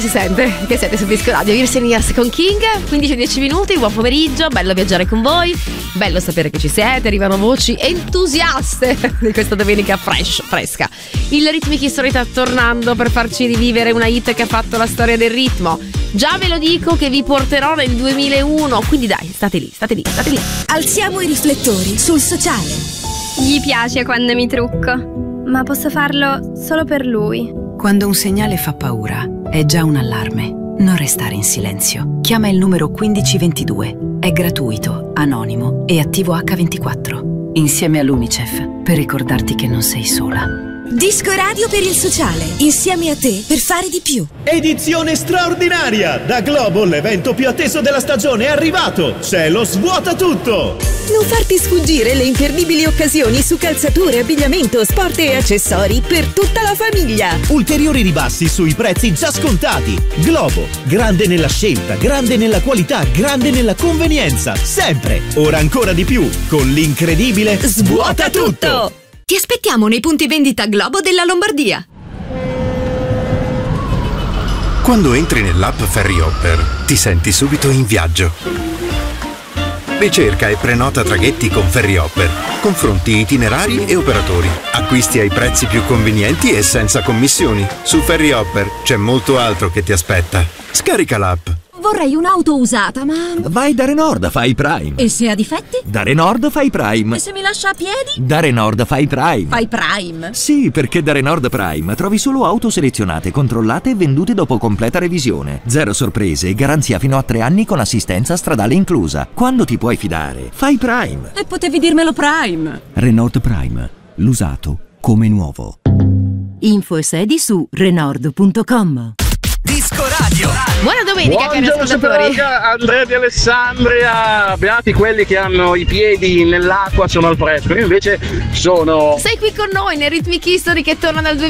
Si sente che siete su Disco Radio, Years and Years con King, 15-10 minuti, buon pomeriggio, bello viaggiare con voi, bello sapere che ci siete, arrivano voci entusiaste di questa domenica fresca. Il Ritmic History sta tornando per farci rivivere una hit che ha fatto la storia del ritmo. Già ve lo dico che vi porterò nel 2001, quindi dai, state lì. Alziamo i riflettori sul sociale. Gli piace quando mi trucco, ma posso farlo solo per lui. Quando un segnale fa paura, è già un allarme. Non restare in silenzio. Chiama il numero 1522. È gratuito, anonimo e attivo H24. Insieme all'UNICEF, per ricordarti che non sei sola. Disco Radio per il sociale, insieme a te per fare di più. Edizione straordinaria! Da Globo l'evento più atteso della stagione è arrivato! C'è lo Svuota Tutto! Non farti sfuggire le imperdibili occasioni su calzature, abbigliamento, sport e accessori per tutta la famiglia. Ulteriori ribassi sui prezzi già scontati. Globo, grande nella scelta, grande nella qualità, grande nella convenienza. Sempre, ora ancora di più, con l'incredibile Svuota Tutto! Ti aspettiamo nei punti vendita Globo della Lombardia. Quando entri nell'app Ferryhopper ti senti subito in viaggio. Ricerca e prenota traghetti con Ferryhopper. Confronti itinerari e operatori. Acquisti ai prezzi più convenienti e senza commissioni. Su Ferryhopper c'è molto altro che ti aspetta. Scarica l'app. Vorrei un'auto usata, ma... Vai da Renault, fai Prime. E se ha difetti? Da Renault fai Prime. E se mi lascia a piedi? Da Renault fai Prime. Fai Prime? Sì, perché da Renault Prime trovi solo auto selezionate, controllate e vendute dopo completa revisione. Zero sorprese e garanzia fino a 3 anni con assistenza stradale inclusa. Quando ti puoi fidare, fai Prime. E potevi dirmelo Prime. Renault Prime, l'usato come nuovo. Info e sedi su Renault.com. Disco Radio. Buona domenica, cari Buongiorno ascoltatori. Andrea di Alessandria. Beati quelli che hanno i piedi nell'acqua, sono al fresco. Io invece sono... Sei qui con noi nel Ritmic History che torna dal